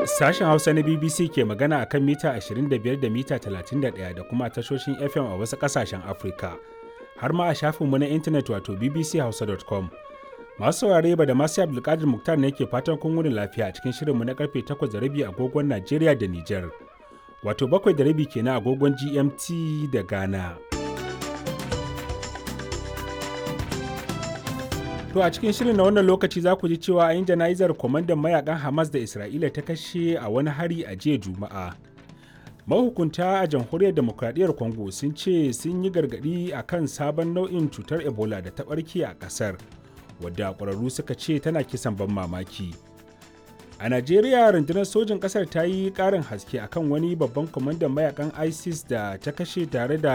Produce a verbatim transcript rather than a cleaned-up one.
Sashen Hausa na B B C ke magana a kan mita ashirin da biyar da mita talatin da ɗaya da kuma tashoshin F M a wasu ƙasashen Afirka, har ma a shafinmu na intanet wato b b c hausa dot com. Masu saurare ba da masu Abdulkadir Muktar ne ke fatan kun wuni lafiya a cikin shirinmu na karfe takwas da rabi agogon Najeriya da Nijar, wato bakwai da rabi kenan agogon G M T da Ghana. To a cikin shirin na wannan lokaci za ku ji cewa an yi jana'izar kwamandan mayakan Hamas da Isra'ila ta kashe a wani hari a jiya Juma'a. Mahukunta a jamhuriyar demokradiyyar Congo sun ce sun yi gargaɗi a kan sabon nau'in cutar Ebola da ta ɓarke a ƙasar, wadda ƙwararru suka ce tana kisan ban mamaki. A Najeriya, rundunar sojin ƙasar ta yi ƙarin haske akan wani babban kwamandan mayakan ISIS da ta kashe tare da